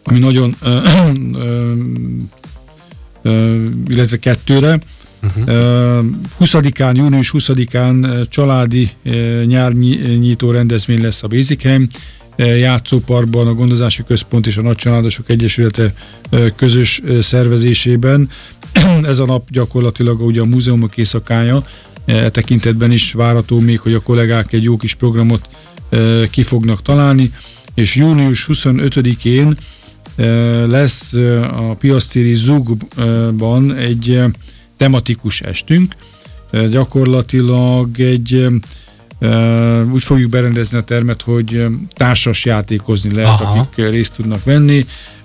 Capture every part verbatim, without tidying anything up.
ami nagyon, ö, ö, ö, illetve kettőre. Uh-huh. huszadikán, június huszadikán családi nyárnyitó rendezvény lesz a Basic-helyen játszóparkban, a Gondozási Központ és a Nagycsaládosok Egyesülete közös szervezésében. Ez a nap gyakorlatilag ugye a múzeumok éjszakája, e tekintetben is várható még, hogy a kollégák egy jó kis programot ki fognak találni, és június huszonötödikén lesz a Piasztéri Zugban egy tematikus estünk. Gyakorlatilag egy úgy fogjuk berendezni a termet, hogy társas játékozni lehet, aha, akik részt tudnak venni,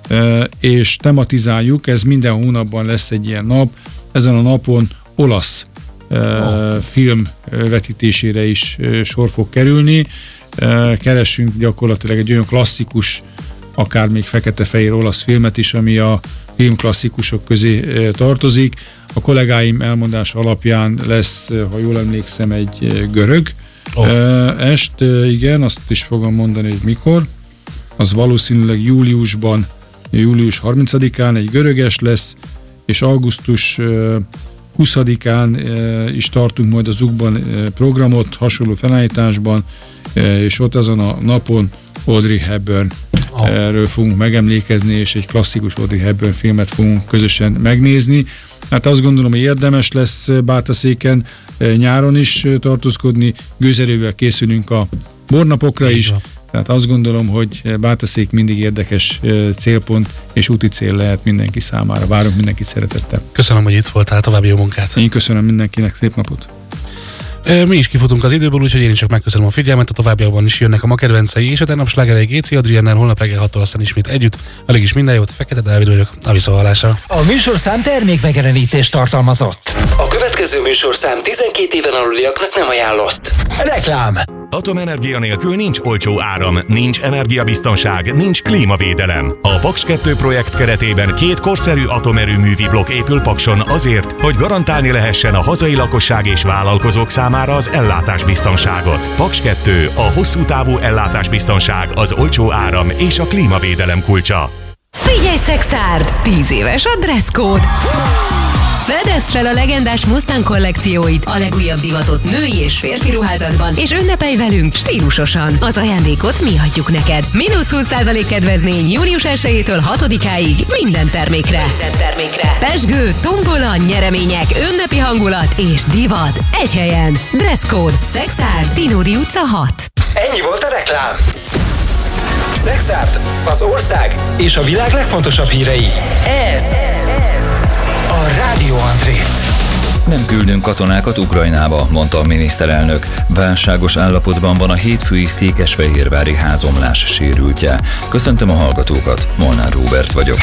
és tematizáljuk, ez minden hónapban lesz egy ilyen nap. Ezen a napon olasz oh. film vetítésére is sor fog kerülni. Keressünk gyakorlatilag egy olyan klasszikus, akár még fekete-fehér olasz filmet is, ami a filmklasszikusok közé tartozik. A kollégáim elmondása alapján lesz, ha jól emlékszem, egy görög oh. est, igen, azt is fogom mondani, hogy mikor. Az valószínűleg júliusban, július harmincadikán egy görög est lesz, és augusztus huszadikán is tartunk majd a Zugban programot, hasonló felállításban, és ott azon a napon Audrey Hepburn oh. erről fogunk megemlékezni, és egy klasszikus Audrey Hepburn filmet fogunk közösen megnézni. Hát azt gondolom, hogy érdemes lesz Bátaszéken nyáron is tartózkodni, gőzerővel készülünk a bornapokra is, tehát azt gondolom, hogy Bátaszék mindig érdekes célpont és úti cél lehet mindenki számára. Várunk mindenkit szeretettel. Köszönöm, hogy itt voltál, további jó munkát. Én köszönöm mindenkinek, szép napot. Mi is kifutunk az időből, úgyhogy én is csak megköszönöm a figyelmet, a továbbiakban is jönnek a ma kedvencei, és a tegnap slágerei Géci Adriennel, holnap reggel hattól aztán ismét együtt. Alig is minden jót, Fekete Dávid vagyok, a viszonthallásra. A műsorszám termékmegjelenítést tartalmazott. A következő műsorszám tizenkét éven aluliaknak nem ajánlott. Reklám. Atomenergia nélkül nincs olcsó áram, nincs energiabiztonság, nincs klímavédelem. A Paks kettő projekt keretében két korszerű atomerőművi blokk épül Pakson azért, hogy garantálni lehessen a hazai lakosság és vállalkozók számára az ellátásbiztonságot. Paks kettő, a hosszú távú ellátásbiztonság, az olcsó áram és a klímavédelem kulcsa. Figyelj, Szexárd! tíz éves a dresszkód! Fedezd fel a legendás Mustang kollekcióit, a legújabb divatot női és férfi ruházatban, és ünnepelj velünk stílusosan. Az ajándékot mi adjuk neked. Mínusz húsz százalék kedvezmény június elsejétől hatodikáig minden termékre. Minden termékre. Pezsgő, tombola, nyeremények, ünnepi hangulat és divat. Egy helyen. Dresszkód. Szexárd, Tinódi utca hat. Ennyi volt a reklám. Szexárd, az ország és a világ legfontosabb hírei. Ez a Rádió Andrét. Nem küldünk katonákat Ukrajnába, mondta a miniszterelnök. Válságos állapotban van a hétfői székesfehérvári házomlás sérültje. Köszöntöm a hallgatókat, Molnár Róbert vagyok.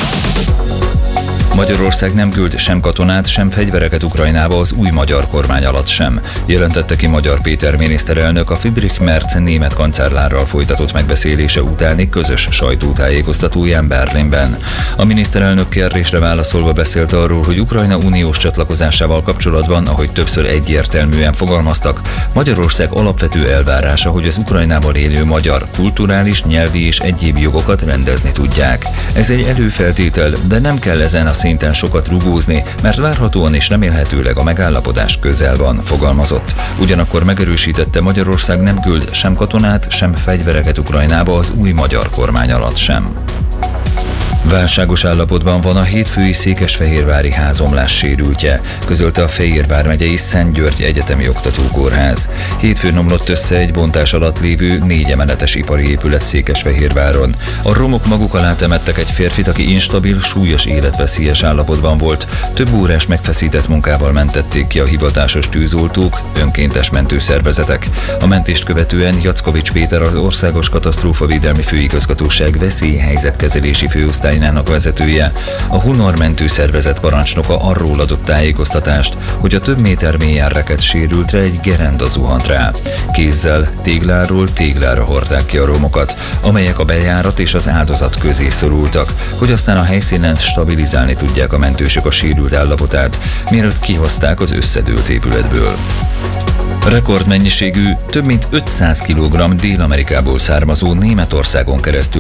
Magyarország nem küld sem katonát, sem fegyvereket Ukrajnába az új magyar kormány alatt sem, jelentette ki Magyar Péter miniszterelnök a Friedrich Merz német kancellárral folytatott megbeszélése utáni közös sajtótájékoztatóján Berlinben. A miniszterelnök kérdésre válaszolva beszélt arról, hogy Ukrajna uniós csatlakozásával kapcsolatban, ahogy többször egyértelműen fogalmaztak, Magyarország alapvető elvárása, hogy az Ukrajnában élő magyar kulturális, nyelvi és egyéb jogokat rendezni tudják. Ez egy előfeltétel, de nem kell ezen a szinten sokat rugózni, mert várhatóan és remélhetőleg a megállapodás közel van, fogalmazott. Ugyanakkor megerősítette, Magyarország nem küld sem katonát, sem fegyvereket Ukrajnába az új magyar kormány alatt sem. Válságos állapotban van a hétfői székesfehérvári házomlás sérültje, közölte a Fejérvár megyei Szent György Egyetemi Oktatókórház. Hétfőn omlott össze egy bontás alatt lévő négy emeletes ipari épület Székesfehérváron. A romok maguk alá temettek egy férfit, aki instabil, súlyos életveszélyes állapotban volt. Több órás megfeszített munkával mentették ki a hivatásos tűzoltók, önkéntes mentőszervezetek. A mentést követően Jackovics Péter, az Országos Katasztrófavédelmi Főigazgatóság veszélyhelyzetkezelési főosztály vezetője, a Hunor mentőszervezet parancsnoka arról adott tájékoztatást, hogy a több méter mélyen rekedt sérültre egy gerenda zuhant rá. Kézzel tégláról téglára hordták ki a romokat, amelyek a bejárat és az áldozat közé szorultak, hogy aztán a helyszínen stabilizálni tudják a mentősök a sérült állapotát, mielőtt kihozták az összedőlt épületből. Rekordmennyiségű, több mint ötszáz kilogramm Dél-Amerikából származó Németországon keresztül